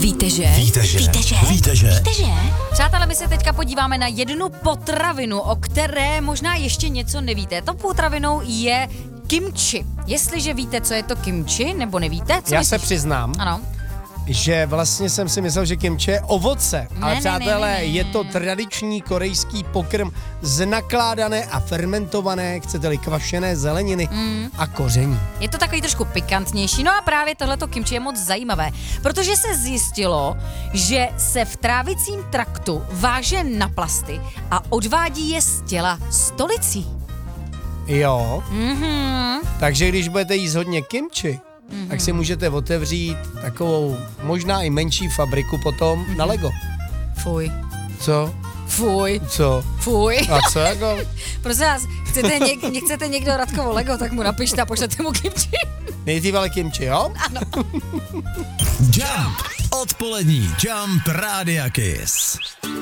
Víte, že? Přátelé, my se teďka podíváme na jednu potravinu, o které možná ještě něco nevíte. To potravinou je kimchi. Jestliže víte, co je to kimchi, nebo nevíte, co Já myslíš? se přiznám, Ano. že vlastně jsem si myslel, že kimchi je ovoce, ale přátelé, je to tradiční korejský pokrm z nakládané a fermentované, chcete-li kvašené zeleniny a koření. Je to takový trošku pikantnější. No a právě tohleto kimchi je moc zajímavé, protože se zjistilo, že se v trávicím traktu váže na plasty a odvádí je z těla stolicí. Jo, Mhm. takže když budete jíst hodně kimchi, tak si můžete otevřít takovou možná i menší fabriku potom na Lego. Fuj. Co? Fuj. Co? Fuj. A co jako? Prosím vás, chcete někdo Radkovo Lego, tak mu napište a pošlete mu kimchi. Nejdřív ale kimchi, jo? Jump. Odpolední Jump Rádia Kiss.